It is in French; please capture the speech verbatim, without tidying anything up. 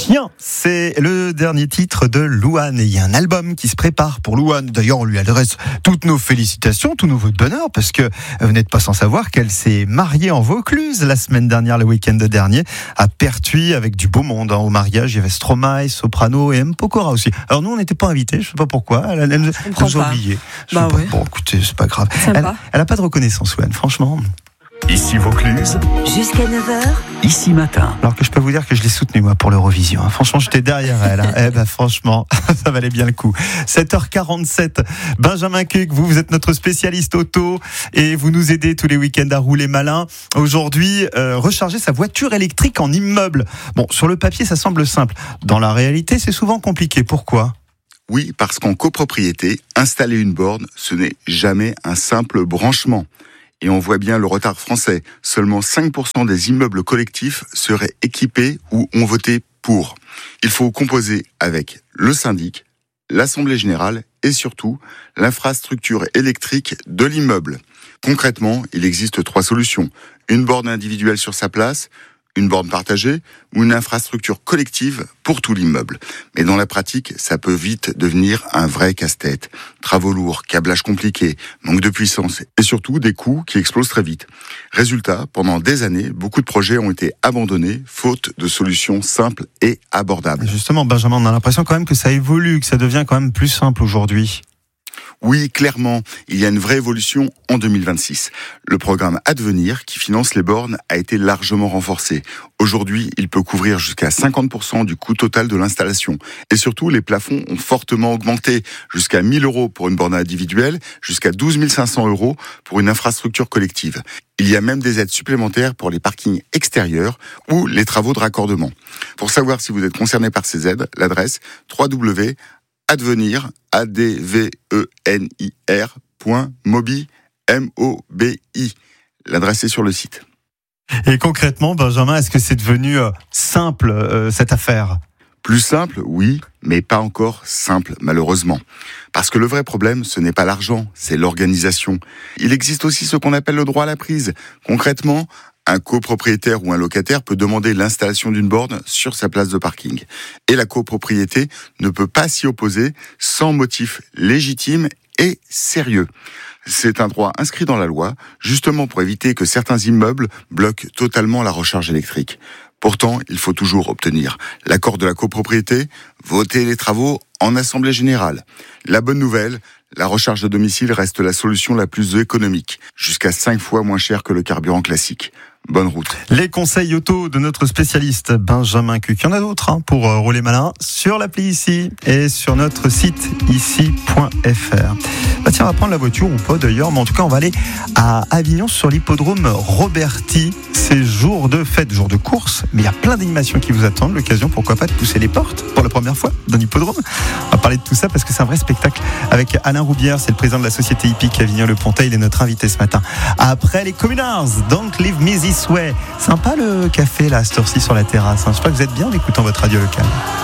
Chien, c'est le dernier titre de Louane et il y a un album qui se prépare pour Louane. D'ailleurs, on lui adresse toutes nos félicitations, tous nos vœux de bonheur parce que vous n'êtes pas sans savoir qu'elle s'est mariée en Vaucluse la semaine dernière, le week-end dernier, à Pertuis avec du beau monde. Hein. Au mariage, il y avait Stromae, Soprano et M. Pokora aussi. Alors nous, on n'était pas invités, je ne sais pas pourquoi. Elle, elle, elle nous a oubliés. Bah pas. Ouais. Bon, écoutez, c'est pas grave. Elle, elle a pas de reconnaissance, Louane, franchement. Ici Vaucluse, jusqu'à neuf heures, ici matin. Alors que je peux vous dire que je l'ai soutenue moi pour l'Eurovision. Hein. Franchement, j'étais derrière elle. Hein. Eh ben franchement, ça valait bien le coup. sept heures quarante-sept. Benjamin Cuc, vous, vous êtes notre spécialiste auto et vous nous aidez tous les week-ends à rouler malin. Aujourd'hui, euh, recharger sa voiture électrique en immeuble. Bon, sur le papier, ça semble simple. Dans la réalité, c'est souvent compliqué. Pourquoi ? Oui, parce qu'en copropriété, installer une borne, ce n'est jamais un simple branchement. Et on voit bien le retard français. Seulement cinq pour cent des immeubles collectifs seraient équipés ou ont voté pour. Il faut composer avec le syndic, l'assemblée générale et surtout l'infrastructure électrique de l'immeuble. Concrètement, il existe trois solutions. Une borne individuelle sur sa place, une borne partagée ou une infrastructure collective pour tout l'immeuble. Mais dans la pratique, ça peut vite devenir un vrai casse-tête. Travaux lourds, câblage compliqué, manque de puissance et surtout des coûts qui explosent très vite. Résultat, pendant des années, beaucoup de projets ont été abandonnés faute de solutions simples et abordables. Justement, Benjamin, on a l'impression quand même que ça évolue, que ça devient quand même plus simple aujourd'hui. Oui, clairement, il y a une vraie évolution en deux mille vingt-six. Le programme Advenir, qui finance les bornes, a été largement renforcé. Aujourd'hui, il peut couvrir jusqu'à cinquante pour cent du coût total de l'installation. Et surtout, les plafonds ont fortement augmenté, jusqu'à mille euros pour une borne individuelle, jusqu'à douze mille cinq cents euros pour une infrastructure collective. Il y a même des aides supplémentaires pour les parkings extérieurs ou les travaux de raccordement. Pour savoir si vous êtes concerné par ces aides, l'adresse w w w point advenir a d v e n i r point mobi m o b i. L'adresse est sur le site. Et concrètement, Benjamin, est-ce que c'est devenu euh, simple euh, cette affaire ? Plus simple, oui, mais pas encore simple, malheureusement. Parce que le vrai problème, ce n'est pas l'argent, c'est l'organisation. Il existe aussi ce qu'on appelle le droit à la prise. Concrètement, un copropriétaire ou un locataire peut demander l'installation d'une borne sur sa place de parking. Et la copropriété ne peut pas s'y opposer sans motif légitime et sérieux. C'est un droit inscrit dans la loi, justement pour éviter que certains immeubles bloquent totalement la recharge électrique. Pourtant, il faut toujours obtenir l'accord de la copropriété, voter les travaux en assemblée générale. La bonne nouvelle, la recharge à domicile reste la solution la plus économique, jusqu'à cinq fois moins cher que le carburant classique. Bonne route. Les conseils auto de notre spécialiste Benjamin Cuc. Il y en a d'autres hein, pour euh, rouler malin sur l'appli ici et sur notre site ici point f r. Bah tiens, on va prendre la voiture ou pas d'ailleurs, mais en tout cas on va aller à Avignon sur l'hippodrome Roberti. C'est jour de fête, jour de course, mais il y a plein d'animations qui vous attendent. L'occasion, pourquoi pas, de pousser les portes pour la première fois d'un hippodrome. On va parler de tout ça parce que c'est un vrai spectacle avec Alain Roubière, c'est le président de la société hippique Avignon-le-Pontet. Il est notre invité ce matin. Après les Communards, Don't Leave Me This Way. Sympa le café là, à cette heure-ci sur la terrasse. J'espère que vous êtes bien en écoutant votre radio locale.